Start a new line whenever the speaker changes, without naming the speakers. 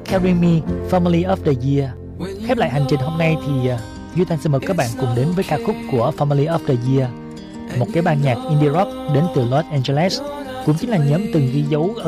Carry Me, Family of the Year. Khép lại hành trình hôm nay thì Duy Thanh xin mời các bạn cùng đến với ca khúc của Family of the Year, một cái ban nhạc indie rock đến từ Los Angeles, cũng chính là nhóm từng ghi dấu